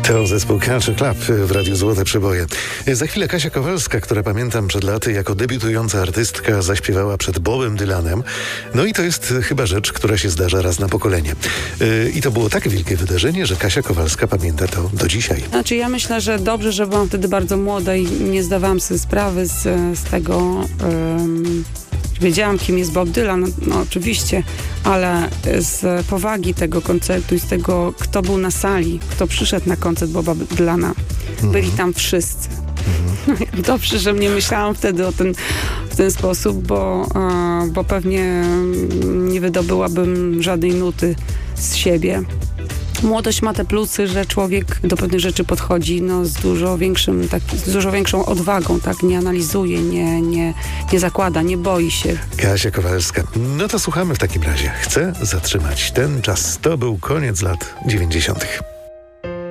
To zespół Culture Club w Radiu Złote Przeboje. Za chwilę Kasia Kowalska, która pamiętam przed laty jako debiutująca artystka zaśpiewała przed Bobem Dylanem. No i to jest chyba rzecz, która się zdarza raz na pokolenie. I to było tak wielkie wydarzenie, że Kasia Kowalska pamięta to do dzisiaj. Znaczy ja myślę, że dobrze, że byłam wtedy bardzo młoda i nie zdawałam sobie sprawy z tego... Wiedziałam, kim jest Bob Dylan, no oczywiście, ale z powagi tego koncertu i z tego, kto był na sali, kto przyszedł na koncert Boba Dylana, byli tam wszyscy. Dobrze, że nie myślałam wtedy w ten sposób, bo pewnie nie wydobyłabym żadnej nuty z siebie. Młodość ma te plusy, że człowiek do pewnych rzeczy podchodzi z dużo większą odwagą, tak? Nie analizuje, nie zakłada, nie boi się. Kasia Kowalska. No to słuchamy w takim razie. Chcę zatrzymać ten czas. To był koniec lat 90.